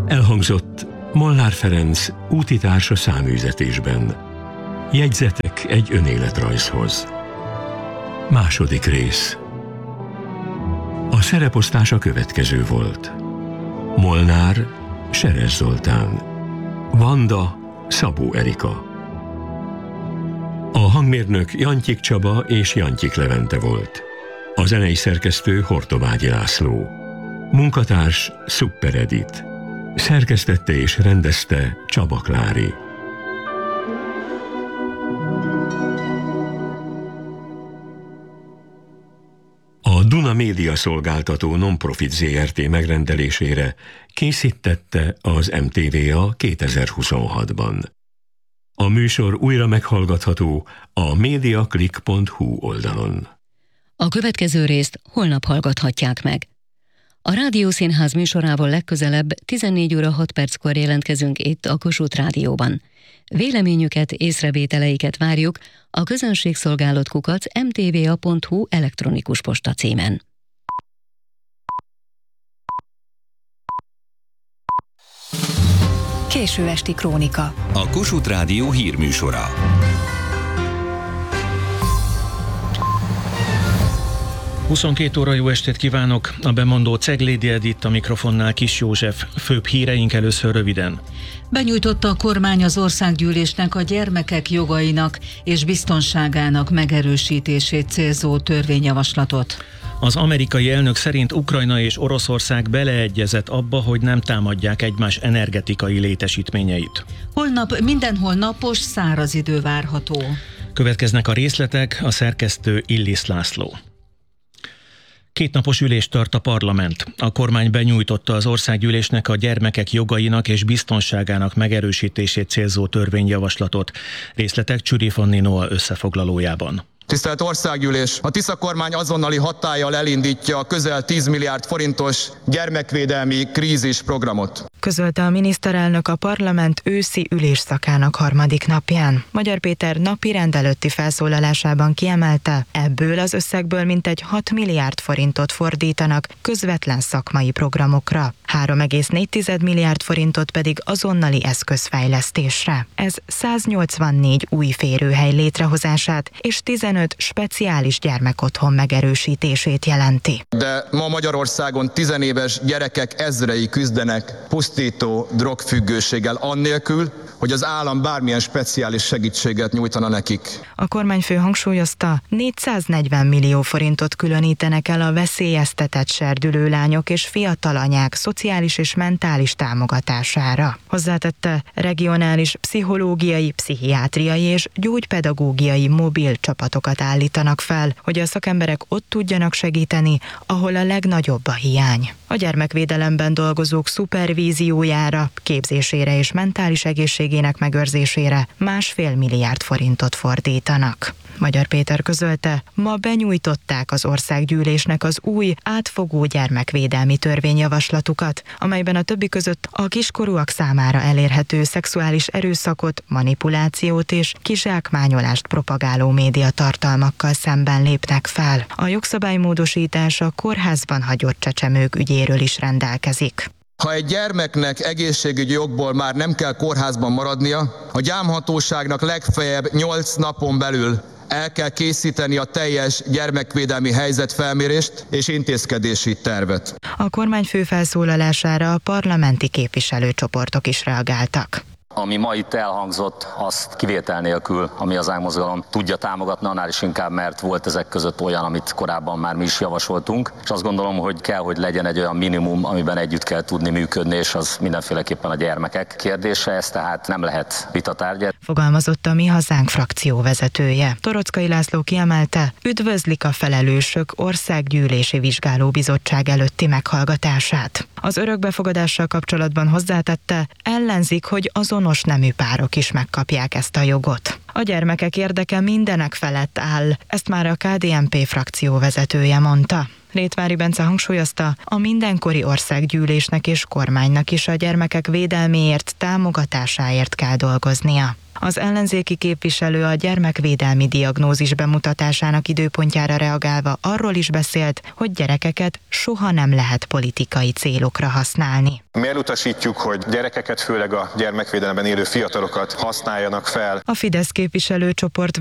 Elhangzott Molnár Ferenc útitársa száműzetésben. Jegyzetek egy önéletrajzhoz. Második rész. A szereposztás a következő volt. Molnár, Seres Zoltán. Vanda, Szabó Erika. A hangmérnök Jantyik Csaba és Jantyik Levente volt. A zenei szerkesztő Hortobágyi László. Munkatárs Szupper Edit. Szerkesztette és rendezte Csaba Klári. A Duna Média Szolgáltató Non-Profit Zrt. Megrendelésére készítette az MTVA 2026-ban. A műsor újra meghallgatható a mediaclick.hu oldalon. A következő részt holnap hallgathatják meg. A Rádiószínház műsorával legközelebb 14 óra 6 perckor jelentkezünk itt a Kossuth Rádióban. Véleményüket, észrevételeiket várjuk a közönségszolgálat@mtva.hu elektronikus posta címen. Késő esti krónika. A Kossuth Rádió hírműsora. ...22 óra, jó estét kívánok! A bemondó Ceglédi Edith, a mikrofonnál Kis József. Főbb híreink először röviden. Benyújtotta a kormány az országgyűlésnek a gyermekek jogainak és biztonságának megerősítését célzó törvényjavaslatot. Az amerikai elnök szerint Ukrajna és Oroszország beleegyezett abba, hogy nem támadják egymás energetikai létesítményeit. Holnap mindenhol napos, száraz idő várható. Következnek a részletek, a szerkesztő Illis László. Kétnapos ülést tart a parlament. A kormány benyújtotta az országgyűlésnek a gyermekek jogainak és biztonságának megerősítését célzó törvényjavaslatot. Részletek Csüri Fanni Noa összefoglalójában. Tisztelt Országgyűlés! A Tisza kormány azonnali hatállyal elindítja a közel 10 milliárd forintos gyermekvédelmi krízisprogramot. Közölte a miniszterelnök a parlament őszi ülésszakának harmadik napján. Magyar Péter napirend előtti felszólalásában kiemelte, ebből az összegből mintegy 6 milliárd forintot fordítanak közvetlen szakmai programokra, 3,4 milliárd forintot pedig azonnali eszközfejlesztésre. Ez 184 új férőhely létrehozását és 15 speciális gyermekotthon megerősítését jelenti. De ma Magyarországon tizenéves gyerekek ezrei küzdenek pusztító drogfüggőséggel annélkül, hogy az állam bármilyen speciális segítséget nyújtana nekik. A kormányfő hangsúlyozta, 440 millió forintot különítenek el a veszélyeztetett serdülő lányok és fiatal anyák szociális és mentális támogatására. Hozzátette, regionális pszichológiai, pszichiátriai és gyógypedagógiai mobil csapatokat állítanak fel, hogy a szakemberek ott tudjanak segíteni, ahol a legnagyobb a hiány. A gyermekvédelemben dolgozók szupervíziójára, képzésére és mentális egészségének megőrzésére 1,5 milliárd forintot fordítanak. Magyar Péter közölte, ma benyújtották az országgyűlésnek az új, átfogó gyermekvédelmi törvényjavaslatukat, amelyben a többi között a kiskorúak számára elérhető szexuális erőszakot, manipulációt és kizsákmányolást propagáló médiatartalmakkal szemben lépnek fel. A jogszabálymódosítás a kórházban hagyott csecsemők ügyéről is rendelkezik. Ha egy gyermeknek egészségügyi okból már nem kell kórházban maradnia, a gyámhatóságnak legfeljebb 8 napon belül el kell készíteni a teljes gyermekvédelmi helyzetfelmérést és intézkedési tervet. A kormányfő felszólalására a parlamenti képviselőcsoportok is reagáltak. Ami ma itt elhangzott, azt kivétel nélkül a Mi Hazánk mozgalom tudja támogatni, annál is inkább, mert volt ezek között olyan, amit korábban már mi is javasoltunk, és azt gondolom, hogy kell, hogy legyen egy olyan minimum, amiben együtt kell tudni működni, és az mindenféleképpen a gyermekek kérdése, ez tehát nem lehet vitatárgya. Fogalmazott a Mi Hazánk frakció vezetője. Toroczkai László kiemelte, üdvözlik a felelősök országgyűlési vizsgálóbizottság előtti meghallgatását. Az örökbefogadással kapcsolatban hozzátette, ellenzik, hogy azonos nemű párok is megkapják ezt a jogot. A gyermekek érdeke mindenek felett áll, ezt már a KDNP frakció vezetője mondta. Rétvári Bence hangsúlyozta, a mindenkori országgyűlésnek és kormánynak is a gyermekek védelméért, támogatásáért kell dolgoznia. Az ellenzéki képviselő a gyermekvédelmi diagnózis bemutatásának időpontjára reagálva arról is beszélt, hogy gyerekeket soha nem lehet politikai célokra használni. Mi elutasítjuk, hogy gyerekeket, főleg a gyermekvédelemben élő fiatalokat használjanak fel. A Fidesz képviselőcsoport